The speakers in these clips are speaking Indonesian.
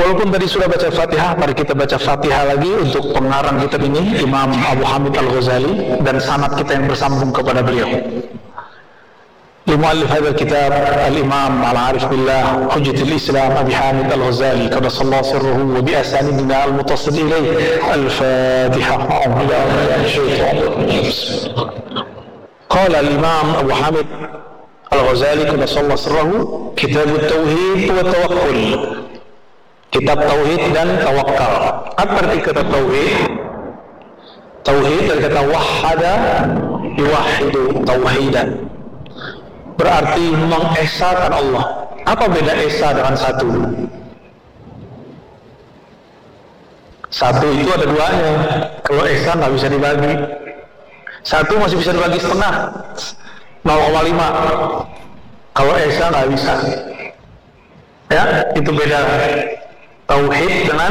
Walaupun tadi sudah baca Fatihah, mari kita baca Fatihah lagi untuk pengarang kitab ini, Imam Abu Hamid Al-Ghazali, dan sanad kita yang bersambung kepada beliau. لمؤلف هذا الكتاب الإمام العارف بالله حجة الإسلام أبي حامد الغزالي قدس الله سره وبأسانيدنا المتصل إليه. الفاتحة. قال الإمام أبو حامد الغزالي قدس الله سره كتاب التوحيد والتوكل. Kitab Tauhid dan Tawakal. Apa arti kata Tauhid? Tauhid dari kata wahada, yuwahidu, tauhidan. Berarti mengesakan Allah. Apa beda esa dengan satu? Satu itu ada duanya. Kalau esa nggak bisa dibagi. Satu masih bisa dibagi setengah, 0,5. Kalau esa nggak bisa. Ya, itu beda. Tauhid dengan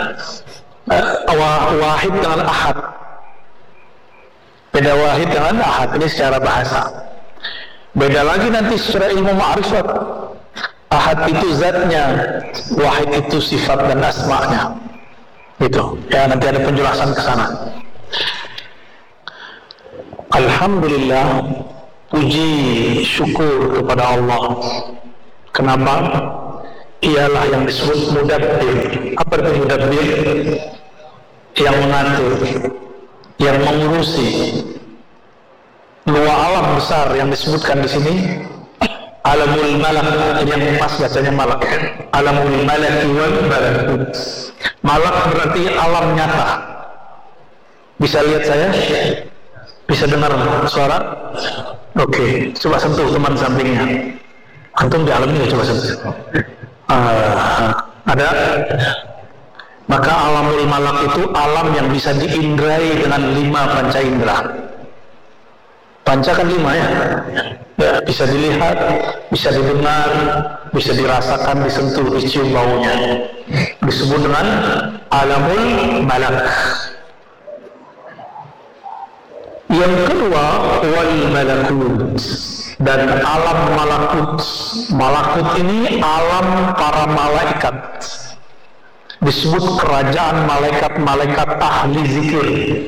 wahid dengan ahad. Beda wahid dengan ahad. Ini secara bahasa. Beda lagi nanti secara ilmu ma'rifat. Ahad itu zatnya, wahid itu sifat dan asma'nya. Itu. Ya, nanti ada penjelasan ke sana. Alhamdulillah, puji syukur kepada Allah. Kenapa? Ialah yang disebut mudabbir. Apa itu mudabbir? Yang mengatur, yang mengurusi dua alam besar yang disebutkan di sini. Alamul malak, yang pas bacanya malak. Alamul malak wal malakut. Malak berarti alam nyata. Bisa lihat saya? Bisa dengar suara? Oke, coba sentuh teman sampingnya. Antum di alam ini coba sentuh. Ada? Maka alamul malak itu alam yang bisa diindrai dengan 5 panca indera. Panca kan 5 ya? Ya, bisa dilihat, bisa didengar, bisa dirasakan, disentuh, dicium baunya. Disebut dengan alamul malak. Yang kedua, wal malakut. Dan alam malakut. Malakut ini alam para malaikat. Disebut kerajaan malaikat-malaikat ahli zikir.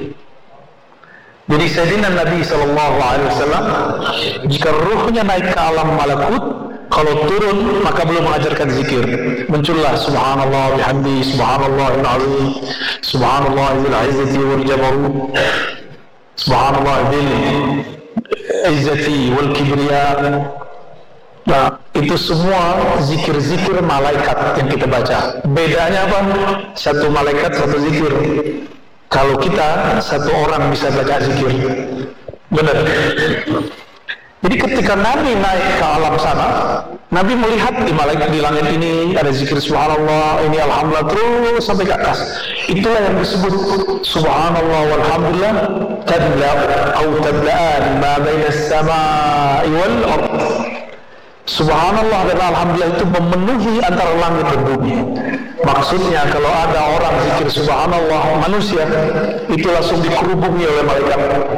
Jadi Sayyidina Nabi SAW, jika ruhnya naik ke alam malakut, kalau turun maka belum mengajarkan zikir. Muncullah subhanallah bihamdi, subhanallahil azim, subhanallahil izzati wal jabarut, subhanallah bil izzati wal kibriya. Nah, itu semua zikir-zikir malaikat yang kita baca. Bedanya apa? Satu malaikat, satu zikir. Kalau kita, satu orang bisa baca zikir. Benar. Jadi ketika Nabi naik ke alam sana, Nabi melihat di malaikat di langit ini ada zikir subhanallah, ini alhamdulillah, terus sampai ke atas. Itulah yang disebut subhanallah walhamdulillah tabla'an ma baina as-sama'i wal ardh. Subhanallah dan alhamdulillah itu memenuhi antara langit dan bumi. Maksudnya kalau ada orang zikir subhanallah manusia, itu langsung dikerubungi oleh malaikat.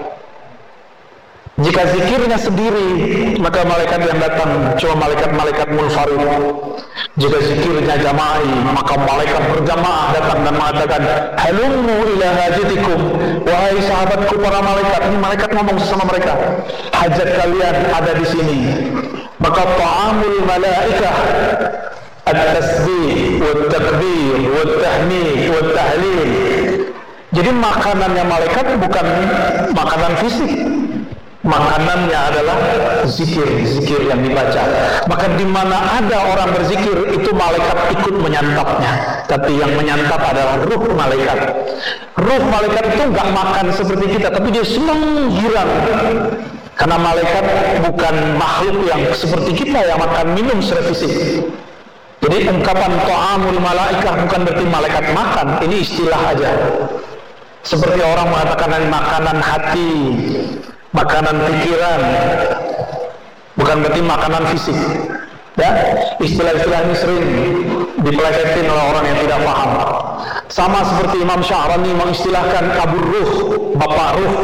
Jika zikirnya sendiri, maka malaikat yang datang cuma malaikat-malaikat munfarid. Jika zikirnya jama'i, maka malaikat berjamaah datang dan mengatakan, halummu ila hajatikum, wahai sahabatku para malaikat. Ini malaikat ngomong sesama mereka, hajat kalian ada di sini. Maka ta'amul malaikah at-tasbih wat-takbir wat-tahmid wat-tahlil. Jadi makanannya malaikat bukan makanan fisik. Makanannya adalah zikir yang dibaca. Maka di mana ada orang berzikir, itu malaikat ikut menyantapnya. Tapi yang menyantap adalah ruh malaikat. Ruh malaikat itu nggak makan seperti kita, tapi dia senang girang. Karena malaikat bukan makhluk yang seperti kita yang makan minum secara fisik. Jadi ungkapan ta'amul malaikah bukan berarti malaikat makan, ini istilah aja. Seperti orang mengatakan makanan hati, makanan pikiran, bukan berarti makanan fisik. Ya, istilah-istilah ini sering dipelesetin oleh orang yang tidak paham. Sama seperti Imam Sya'rani mengistilahkan Abu Ruh, Bapak Ruh.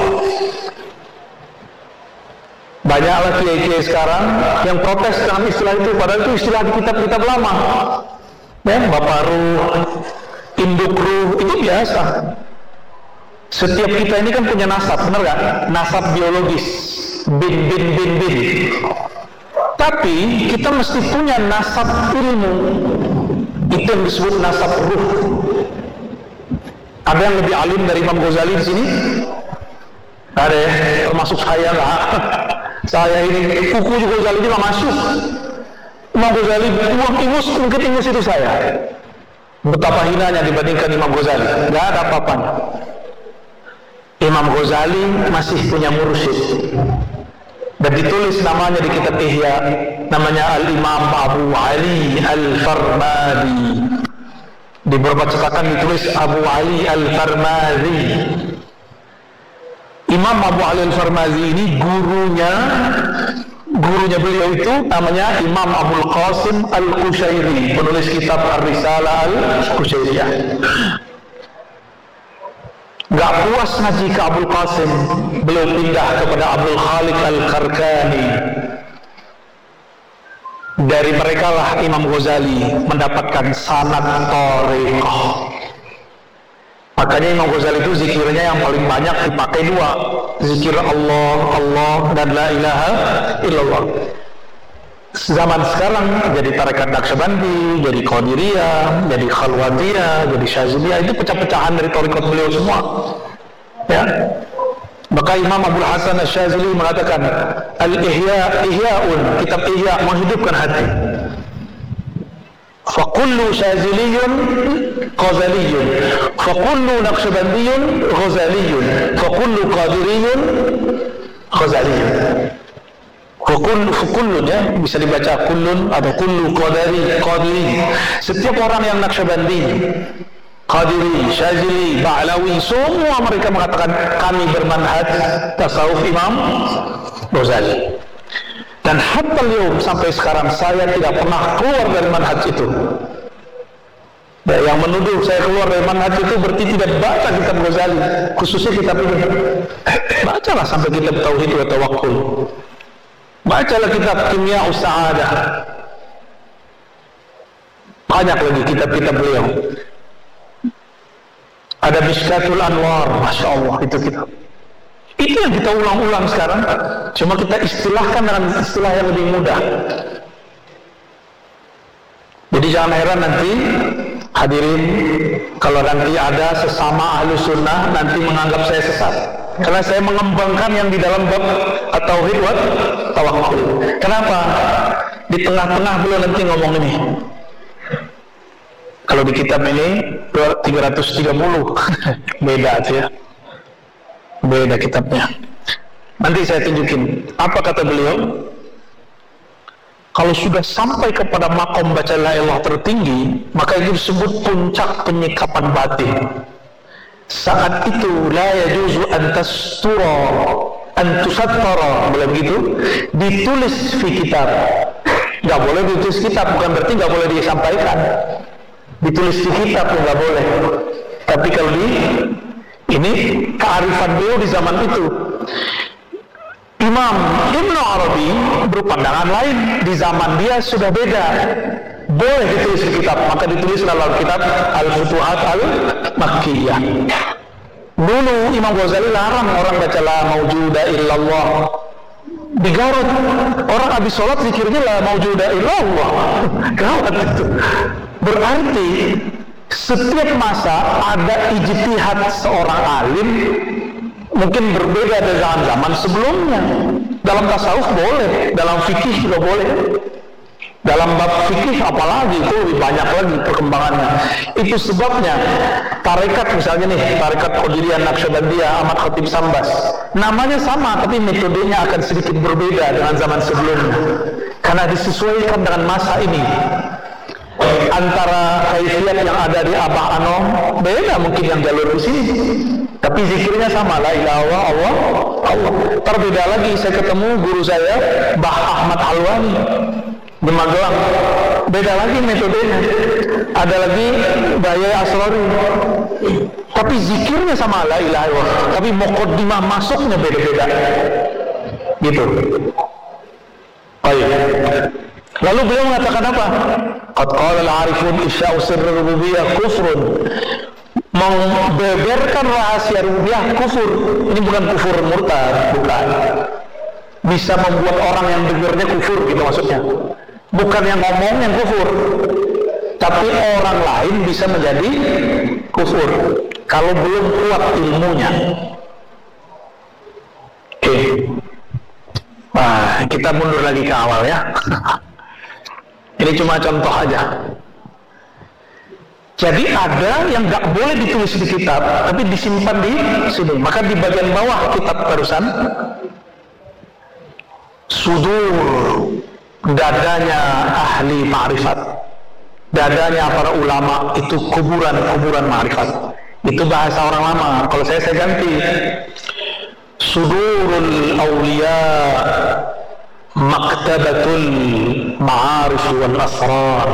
Banyaklah kiai-kiai sekarang yang protes dengan istilah itu, padahal itu istilah di kitab-kitab lama. Ya, bapak ruh, induk ruh, itu biasa. Setiap kita ini kan punya nasab, benar gak? Nasab biologis, bin. Tapi kita mesti punya nasab ilmu, itu yang disebut nasab ruh. Ada yang lebih alim dari Imam Ghazali di sini? Ada ya, termasuk saya lah. Saya ini buku Ghazali ini mah masuk. Imam Ghazali buang ingus, mungkin ingus itu saya. Betapa hinanya dibandingkan Imam Ghazali, nggak ada apa-apanya. Imam Ghazali masih punya mursyid, dan ditulis namanya di kitab Ihya, namanya Al-Imam Abu Ali Al-Farmadi. Di beberapa cetakan ditulis Abu Ali Al-Farmadi. Imam Abu Ali Al-Farmadi ini gurunya beliau itu namanya Imam Abul Qasim Al-Qushairi, penulis kitab Ar-Risalah Al-Qushairiyah. Gak puas ngaji ke Abul Qasim, beliau pindah kepada Abdul Khaliq Al-Karkani. Dari mereka lah Imam Ghazali mendapatkan sanad thariqah. Makanya Imam Ghazali itu zikirnya yang paling banyak dipakai dua, zikir Allah dan la ilaha illallah. Zaman sekarang jadi tarekat Naqsyabandi, jadi Qadiriyah, jadi Khalwatiyah, jadi Syaziliyah, itu pecah-pecahan dari tarekat beliau semua. Ya. Maka Imam Abdul Hasan Asy-Syadzili mengatakan, Ihya'un, kitab Ihya menghidupkan hati. Fakullu Syaziliyun Ghazaliyun, fakullu Naqsyabandiyun Ghazaliyun, fakullu Qadiriyun Ghazaliyun. Fakullun ya, bisa dibaca kullun atau kullu qadiri. Setiap orang yang Naqsyabandi, Qadiri, Syazili, Ba'lawi, semua mereka mengatakan kami bermanhaj tasawuf Imam Ghazali. Dan hatta lium, sampai sekarang saya tidak pernah keluar dari manhaj itu. Dan yang menuduh saya keluar dari manhaj itu berarti tidak baca kitab Ghazali, khususnya kitab ini. Bacalah sampai kitab Tauhid wa Tawakkul. Bacalah kitab Kimya Us-Sa'adah. Banyak lagi kitab-kitab beliau. Ada Mishkatul Anwar, Masya Allah, itu kitab. Itu yang kita ulang-ulang sekarang, cuma kita istilahkan dengan istilah yang lebih mudah. Jadi jangan heran nanti hadirin, kalau nanti ada sesama ahlu sunnah nanti menganggap saya sesat, karena saya mengembangkan yang di dalam bab at-tauhid wa tawakkul. Kenapa? Di tengah-tengah beliau nanti ngomong ini. Kalau di kitab ini 330 beda sih ya, beda kitabnya. Nanti saya tunjukin apa kata beliau. Kalau sudah sampai kepada makom baca la ilaha tertinggi, maka itu disebut puncak penyikapan batin. Saat itu la yajuzu an tusattara, boleh begitu, ditulis fi kitab. Nggak boleh ditulis kitab, bukan berarti nggak boleh disampaikan. Ditulis di kitab nggak boleh. Tapi kalau ini kearifan beliau di zaman itu. Imam Ibn Arabi berpandangan lain, di zaman dia sudah beda. Boleh ditulis di kitab, maka ditulis dalam kitab Al-Futuhat Al-Makkiyah. Dulu Imam Ghazali larang orang baca la maujuda illallah. Di Garut, orang habis sholat zikirnya la maujuda illallah. Gawat itu. Berarti setiap masa ada ijtihad seorang alim, mungkin berbeda dengan zaman sebelumnya. Dalam tasawuf boleh, dalam fikih juga boleh. Dalam bab fikih apalagi itu lebih banyak lagi perkembangannya. Itu sebabnya tarekat misalnya nih, tarekat Qadiriyah Naqsyabandiyah Ahmad Khatib Sambas, namanya sama tapi metodenya akan sedikit berbeda dengan zaman sebelumnya, karena disesuaikan dengan masa ini. Antara kaifiyat yang ada di Abah Anom beda mungkin yang jalur di sini, tapi zikirnya sama, la ilaha Allah. Terbeda lagi, saya ketemu guru saya Mbah Ahmad Alwani di Magelang, beda lagi metodenya. Ada lagi Baya Asrori, tapi zikirnya sama, la ilaha illallah, tapi muqaddimah masuknya beda-beda gitu. Baik. Lalu beliau mengatakan apa? Qad qala al-arifun isya'u sirr rububiyah kufrun. Membeberkan rahasia rububiyah kufur. Ini bukan kufur murtad, bukan. Bisa membuat orang yang dengarnya kufur gitu maksudnya. Bukan yang ngomong yang kufur, tapi orang lain bisa menjadi kufur kalau belum kuat ilmunya. Oke. Nah, kita mundur lagi ke awal ya. Ini cuma contoh aja. Jadi ada yang nggak boleh ditulis di kitab, tapi disimpan di sini. Maka di bagian bawah kitab barusan, sudur, dadanya ahli ma'rifat, dadanya para ulama, itu kuburan-kuburan ma'rifat. Itu bahasa orang lama. Kalau saya ganti, sudurul awliya maktabatul ma'arif wal asrar.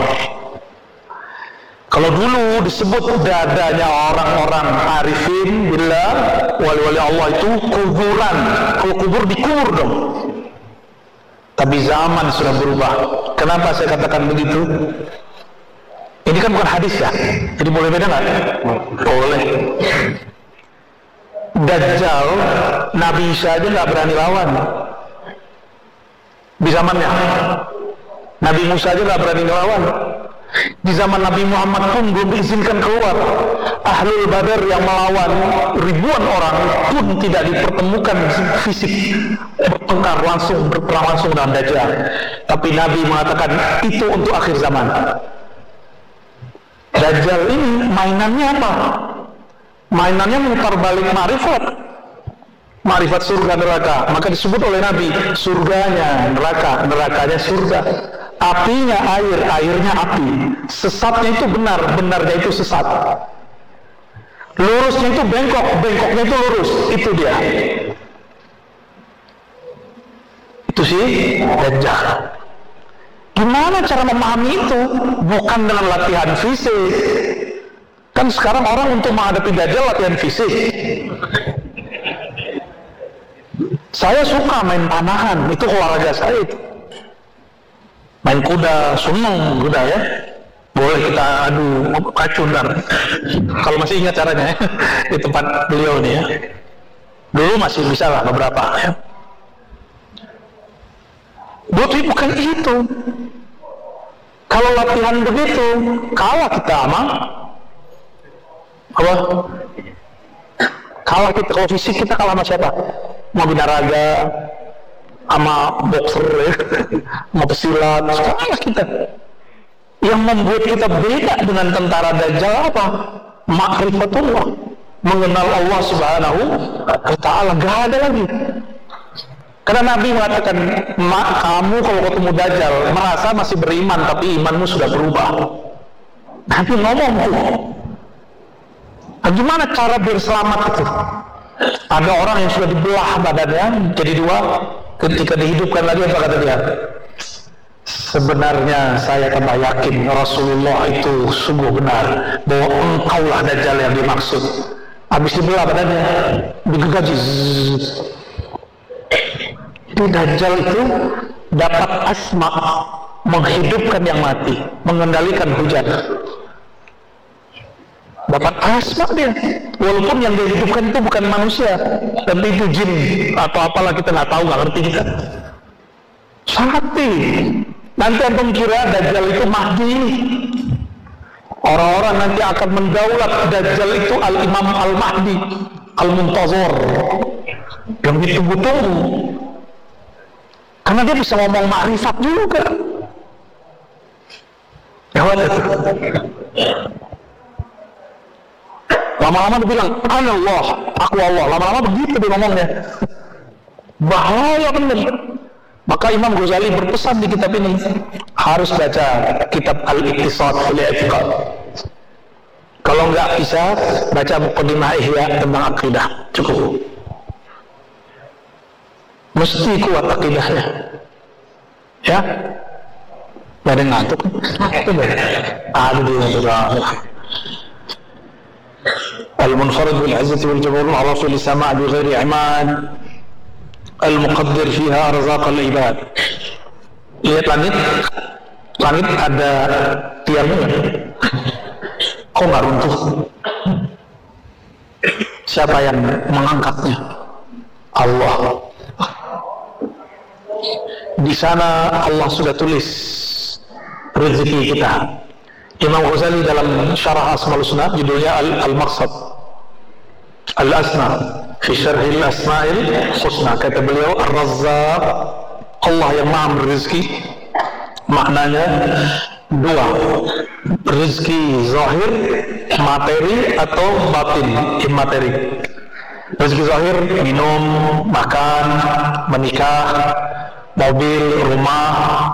Kalau dulu disebut dadanya orang-orang arifin billah, wali-wali Allah itu kuburan. Kalau kubur dikubur dong. Tapi zaman sudah berubah. Kenapa saya katakan begitu? Ini kan bukan hadis ya, jadi boleh beda nggak? Boleh. Dajjal, Nabi Isa aja nggak berani lawan di zamannya. Nabi Musa aja nggak berani lawan. Di zaman Nabi Muhammad pun belum diizinkan keluar. Ahlul Badar yang melawan ribuan orang pun tidak dipertemukan fisik, bertengkar langsung, berperang langsung dengan Dajjal. Tapi Nabi mengatakan itu untuk akhir zaman. Dajjal ini mainannya apa? Mainannya memutar balik ma'rifat. Ma'rifat surga neraka. Maka disebut oleh Nabi, surganya neraka, nerakanya surga. Apinya air, airnya api. Sesatnya itu benar, benarnya itu sesat. Lurusnya itu bengkok, bengkoknya itu lurus. Itu dia. Itu sih Dajjal. Gimana cara memahami itu? Bukan dengan latihan fisik. Kan sekarang orang untuk menghadapi Dajjal latihan fisik. Saya suka main panahan, itu olahraga saya itu. Main kuda, seneng kuda ya. Boleh kita adu racun ntar. Kalau masih ingat caranya ya, di tempat beliau nih ya. Dulu masih bisa lah beberapa ya. Tapi bukan itu. Kalau latihan begitu, kalah kita sama apa? Kalah kita, kalau fisik kita kalah sama siapa? Mau binaraga, sama boxer ya, sama pesilat, kalah kita. Yang membuat kita beda dengan tentara Dajjal apa? Ma'rifatullah, mengenal Allah Subhanahu wa ta'ala. Gak ada lagi. Karena Nabi mengatakan, kamu kalau ketemu Dajjal merasa masih beriman, tapi imanmu sudah berubah. Nabi ngomong tuh. Nah, gimana cara berselamat itu? Ada orang yang sudah dibelah badannya jadi dua, ketika dihidupkan lagi apa kata dia? Sebenarnya saya tambah yakin Rasulullah itu sungguh benar bahwa engkaulah Dajjal yang dimaksud. Habis dibelah badannya, digergaji. Itu Dajjal itu dapat asma, menghidupkan yang mati, mengendalikan hujan. Dapat asma dia, walaupun yang dihidupkan itu bukan manusia, tapi itu jin atau apalah, kita nggak tahu, nggak ngerti kita. Sakti. Nanti antum kira Dajjal itu Mahdi. Orang-orang nanti akan mendaulat Dajjal itu Al-Imam Al-Mahdi Al-Muntazor, yang ditunggu-tunggu. Karena dia bisa ngomong ma'rifat juga. Ya wadah. Lama-lama dia bilang, Allah, aku Allah. Lama-lama begitu dia ngomongnya. Bahaya benar. Maka Imam Ghazali berpesan di kitab ini, harus baca kitab Al-Iqtisad fil I'tiqad. Kalau nggak bisa, baca Muqaddimah Ihya tentang akidah. Cukup. Mesti kuat akidahnya. Ya? Gak ada ngantuk. Aduh. Al-munfarid bil izzati wal jabarut ala rasul sama' bi ghairi iman. Al-muqaddir fiha arzaq al-ibad. Lihat langit, Langit ada tiangnya, kok nggak runtuh? Siapa yang mengangkatnya? Allah. Di sana Allah sudah tulis rezeki kita. Imam Ghazali dalam Syarah Asmaul Husna, judulnya Al-Maqsad Al-Asma fi Syarhil Asma'il Husna, kata beliau, Ar-Razzaq, Allah yang maha berizki, maknanya dua, rezeki zahir, materi, atau batin, immateri. Rezeki zahir, minum, makan, menikah, mobil, rumah,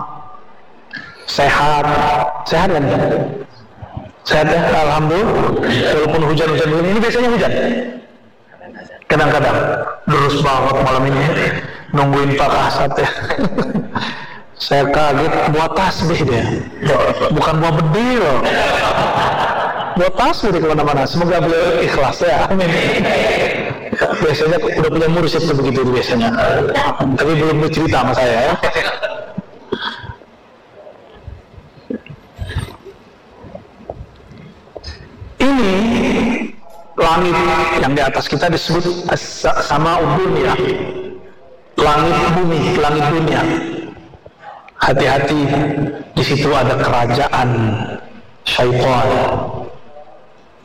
sehat kan? Sehat ya, alhamdulillah. Walaupun hujan-hujan ini biasanya hujan. Kadang-kadang terus banget malam ini nungguin Pak Kasat ya. Saya kaget, buat tasbih dia, bukan buat bedil loh. Buat tasbih di kemana-mana. Semoga beliau ikhlas ya, amin. Biasanya udah punya mursyid begitu biasanya, tapi belum bercerita sama saya ya. Ini langit yang di atas kita disebut sama dunia, langit bumi, langit dunia. Hati-hati, di situ ada kerajaan syaitan.